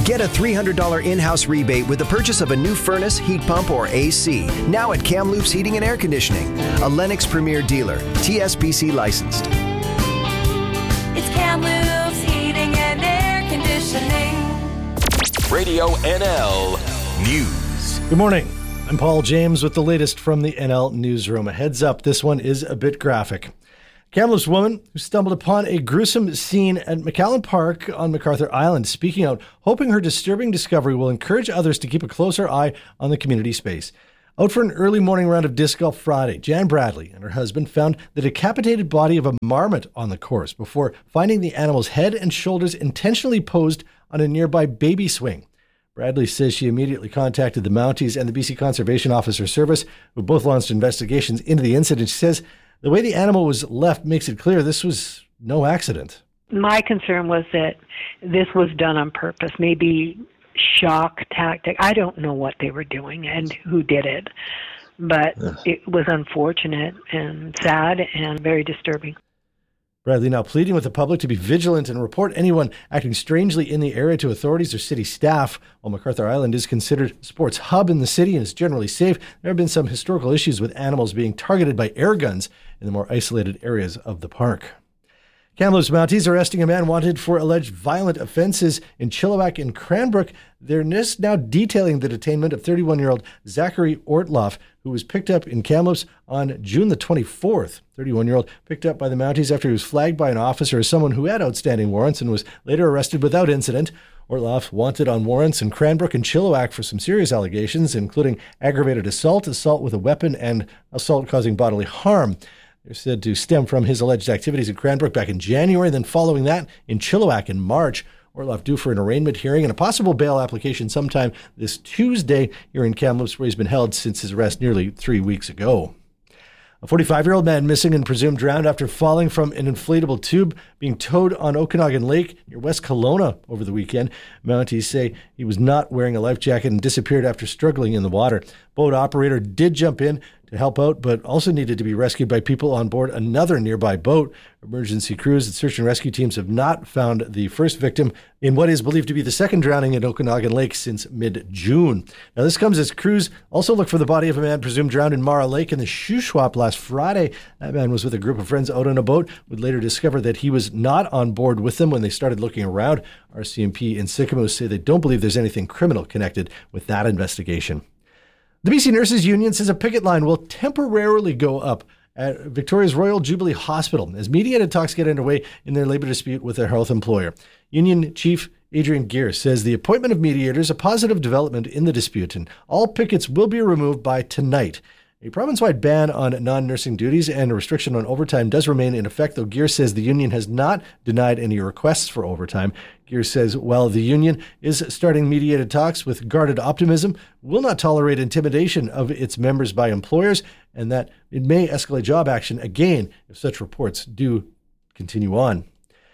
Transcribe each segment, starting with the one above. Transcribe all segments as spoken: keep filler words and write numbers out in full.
Get a three hundred dollars in-house rebate with the purchase of a new furnace, heat pump, or A C. Now at Kamloops Heating and Air Conditioning, a Lennox Premier dealer, T S P C licensed. It's Kamloops Heating and Air Conditioning. Radio N L News. Good morning. I'm Paul James with the latest from the N L Newsroom. A heads up, this one is a bit graphic. Kamloops woman who stumbled upon a gruesome scene at McAllen Park on MacArthur Island, speaking out, hoping her disturbing discovery will encourage others to keep a closer eye on the community space. Out for an early morning round of disc golf Friday, Jan Bradley and her husband found the decapitated body of a marmot on the course before finding the animal's head and shoulders intentionally posed on a nearby baby swing. Bradley says she immediately contacted the Mounties and the B C Conservation Officer Service, who both launched investigations into the incident. She says the way the animal was left makes it clear this was no accident. My concern was that this was done on purpose, maybe shock tactic. I don't know what they were doing and who did it, but Ugh. It was unfortunate and sad and very disturbing. Bradley now pleading with the public to be vigilant and report anyone acting strangely in the area to authorities or city staff. While MacArthur Island is considered a sports hub in the city and is generally safe, there have been some historical issues with animals being targeted by air guns in the more isolated areas of the park. Kamloops Mounties arresting a man wanted for alleged violent offenses in Chilliwack and Cranbrook. They're just now detailing the detainment of thirty-one-year-old Zachary Ortloff, who was picked up in Kamloops on June the twenty-fourth. thirty-one-year-old picked up by the Mounties after he was flagged by an officer as someone who had outstanding warrants and was later arrested without incident. Ortloff wanted on warrants in Cranbrook and Chilliwack for some serious allegations, including aggravated assault, assault with a weapon, and assault causing bodily harm. They're said to stem from his alleged activities in Cranbrook back in January, then following that in Chilliwack in March. Ortloff due for an arraignment hearing and a possible bail application sometime this Tuesday here in Kamloops, where he's been held since his arrest nearly three weeks ago. A forty-five-year-old man missing and presumed drowned after falling from an inflatable tube being towed on Okanagan Lake near West Kelowna over the weekend. Mounties say he was not wearing a life jacket and disappeared after struggling in the water. Boat operator did jump in to help out, but also needed to be rescued by people on board another nearby boat. Emergency crews and search and rescue teams have not found the first victim in what is believed to be the second drowning at Okanagan Lake since mid-June. Now, this comes as crews also look for the body of a man presumed drowned in Mara Lake in the Shuswap last Friday. That man was with a group of friends out on a boat, would later discover that he was not on board with them when they started looking around. R C M P and Sycamore say they don't believe there's anything criminal connected with that investigation. The B C Nurses Union says a picket line will temporarily go up at Victoria's Royal Jubilee Hospital as mediated talks get underway in their labor dispute with their health employer. Union Chief Adrian Gear says the appointment of mediators is a positive development in the dispute, and all pickets will be removed by tonight. A province-wide ban on non-nursing duties and a restriction on overtime does remain in effect, though Gear says the union has not denied any requests for overtime. Gear says while the union is starting mediated talks with guarded optimism, will not tolerate intimidation of its members by employers, and that it may escalate job action again if such reports do continue on.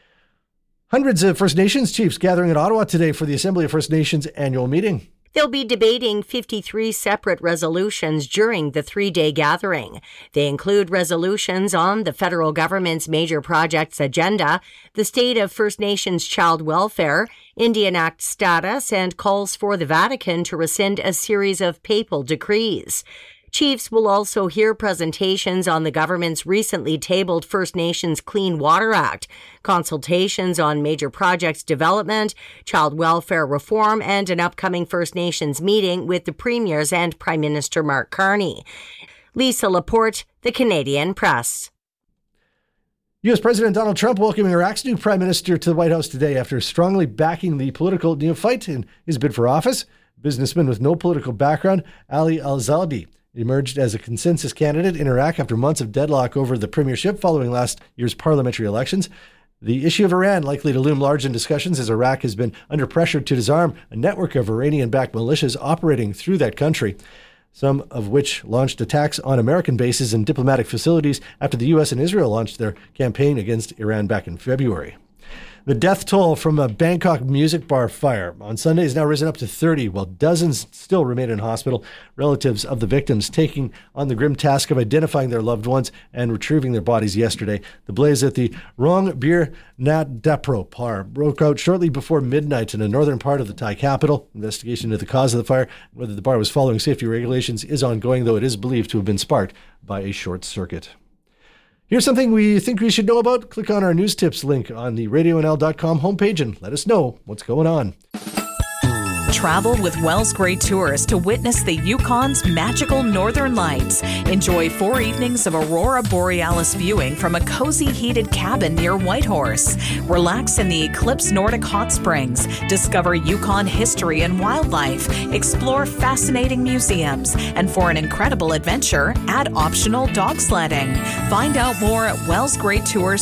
Hundreds of First Nations chiefs gathering at Ottawa today for the Assembly of First Nations annual meeting. They'll be debating fifty-three separate resolutions during the three-day gathering. They include resolutions on the federal government's major projects agenda, the state of First Nations child welfare, Indian Act status, and calls for the Vatican to rescind a series of papal decrees. Chiefs will also hear presentations on the government's recently tabled First Nations Clean Water Act, consultations on major projects development, child welfare reform, and an upcoming First Nations meeting with the Premiers and Prime Minister Mark Carney. Lisa Laporte, The Canadian Press. U S President Donald Trump welcoming Iraq's new prime minister to the White House today after strongly backing the political neophyte in his bid for office. Businessman with no political background, Ali Al-Zaldi emerged as a consensus candidate in Iraq after months of deadlock over the premiership following last year's parliamentary elections. The issue of Iran likely to loom large in discussions as Iraq has been under pressure to disarm a network of Iranian-backed militias operating through that country, some of which launched attacks on American bases and diplomatic facilities after the U S and Israel launched their campaign against Iran back in February. The death toll from a Bangkok music bar fire on Sunday has now risen up to thirty, while dozens still remain in hospital. Relatives of the victims taking on the grim task of identifying their loved ones and retrieving their bodies yesterday. The blaze at the Rong Bir Nat Dapro bar broke out shortly before midnight in the northern part of the Thai capital. Investigation into the cause of the fire, whether the bar was following safety regulations, is ongoing, though it is believed to have been sparked by a short circuit. Here's something we think we should know about. Click on our news tips link on the radio n l dot com homepage and let us know what's going on. Travel with Wells Gray Tours to witness the Yukon's magical northern lights. Enjoy four evenings of Aurora Borealis viewing from a cozy heated cabin near Whitehorse. Relax in the Eclipse Nordic Hot Springs. Discover Yukon history and wildlife. Explore fascinating museums. And for an incredible adventure, add optional dog sledding. Find out more at wells gray tours